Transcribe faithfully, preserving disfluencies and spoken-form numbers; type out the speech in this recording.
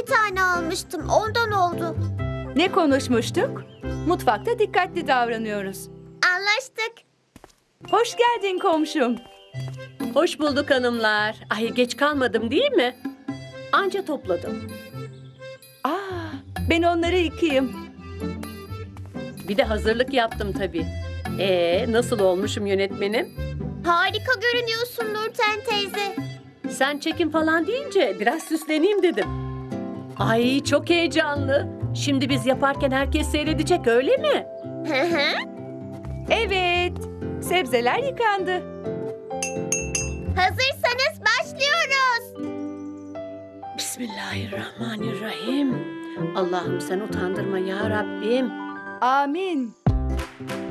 tane almıştım. Ondan oldu. Ne konuşmuştuk? Mutfakta dikkatli davranıyoruz. Anlaştık. Hoş geldin komşum. Hoş bulduk hanımlar. Ay geç kalmadım değil mi? Anca topladım. Aa, ben onları yıkayayım. Bir de hazırlık yaptım tabii. Ee, nasıl olmuşum yönetmenim? Harika görünüyorsun Nurten teyze. Sen çekim falan deyince biraz süsleneyim dedim. Ay çok heyecanlı. Şimdi biz yaparken herkes seyredecek öyle mi? Hı hı. Evet, sebzeler yıkandı. Hazırsanız başlıyoruz. Bismillahirrahmanirrahim. Allah'ım sen utandırma ya Rabbim. Amin.